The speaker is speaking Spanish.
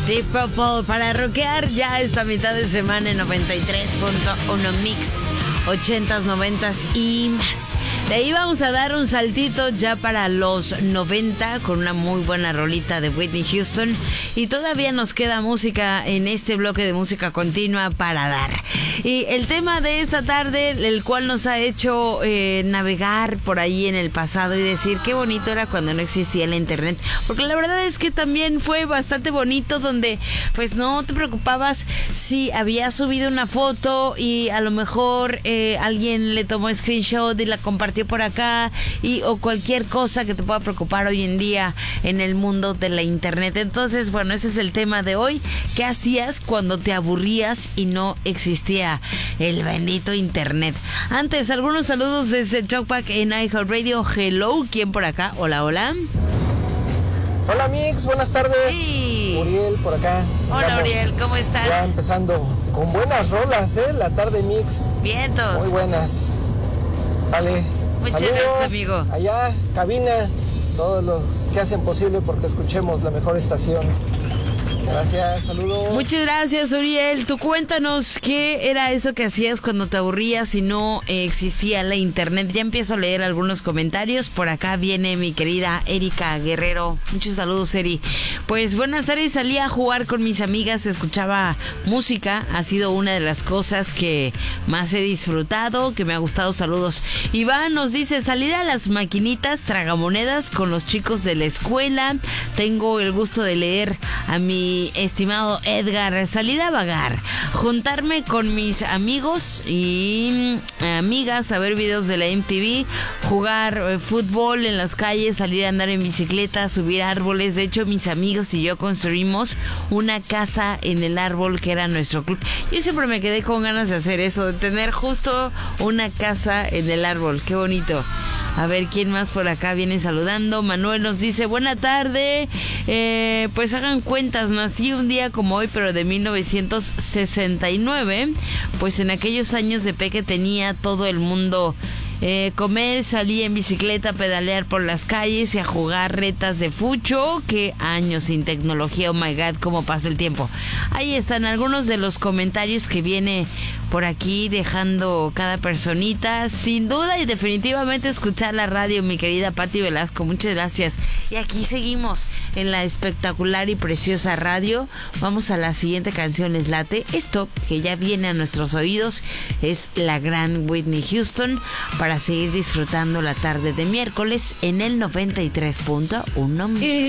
Deep Purple para rockear ya esta mitad de semana en 93.1 Mix, 80s, 90s y más. De ahí vamos a dar un saltito ya para los 90 con una muy buena rolita de Whitney Houston. Y todavía nos queda música en este bloque de música continua para dar. Y el tema de esta tarde, el cual nos ha hecho navegar por ahí en el pasado y decir qué bonito era cuando no existía la internet. Porque la verdad es que también fue bastante bonito, donde pues no te preocupabas si había subido una foto y a lo mejor alguien le tomó screenshot y la compartió por acá, o cualquier cosa que te pueda preocupar hoy en día en el mundo de la internet. Entonces, bueno, ese es el tema de hoy. ¿Qué hacías cuando te aburrías y no existía el bendito internet? Antes, algunos saludos desde Talkback en iHeartRadio. Hello, ¿quién por acá? Hola, hola. Hola Mix, buenas tardes. Sí. Uriel por acá. Hola Uriel, ¿cómo estás? Ya empezando con buenas rolas, la tarde Mix. Vientos. Muy buenas. Dale. Muchas gracias, amigo. Allá, cabina, todos los que hacen posible porque escuchemos la mejor estación. Gracias, saludos. Muchas gracias, Uriel. Tú cuéntanos qué era eso que hacías cuando te aburrías y no existía la internet. Ya empiezo a leer algunos comentarios. Por acá viene mi querida Erika Guerrero. Muchos saludos, Eri. Pues buenas tardes, salí a jugar con mis amigas, escuchaba música. Ha sido una de las cosas que más he disfrutado, que me ha gustado. Saludos. Iván nos dice, salir a las maquinitas tragamonedas con los chicos de la escuela. Tengo el gusto de leer a mi estimado Edgar, salir a vagar, juntarme con mis amigos y amigas a ver videos de la MTV, jugar fútbol en las calles, salir a andar en bicicleta, subir árboles. De hecho, mis amigos y yo construimos una casa en el árbol que era nuestro club. Yo siempre me quedé con ganas de hacer eso, de tener justo una casa en el árbol. Qué bonito. A ver, ¿quién más por acá viene saludando? Manuel nos dice, buena tarde. Pues hagan cuentas, nací un día como hoy, pero de 1969. Pues en aquellos años de peque tenía todo el mundo comer, salí en bicicleta a pedalear por las calles y a jugar retas de fucho. Qué años sin tecnología, oh my god, cómo pasa el tiempo. Ahí están algunos de los comentarios que viene por aquí dejando cada personita. Sin duda y definitivamente escuchar la radio, mi querida Pati Velasco, muchas gracias. Y aquí seguimos en la espectacular y preciosa radio. Vamos a la siguiente canción, ¿les late? Esto que ya viene a nuestros oídos es la gran Whitney Houston, para seguir disfrutando la tarde de miércoles en el 93.1.